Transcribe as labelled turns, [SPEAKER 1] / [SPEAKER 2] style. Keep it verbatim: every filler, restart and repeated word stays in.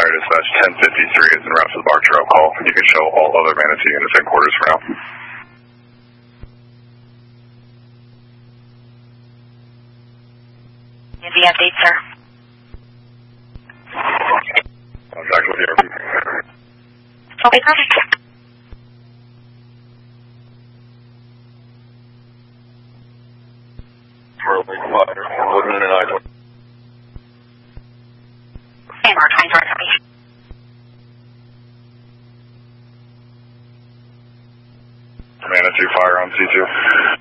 [SPEAKER 1] Fire Dispatch ten fifty-three is en route to the Bar Trail call. You can show all other Manatee units headquarters for now.
[SPEAKER 2] The update, sir.
[SPEAKER 1] Contact with you.
[SPEAKER 2] Okay, perfect.
[SPEAKER 1] Early fire. Woodman and I.
[SPEAKER 2] And our time, sorry, sorry.
[SPEAKER 1] Manatee Fire on C two.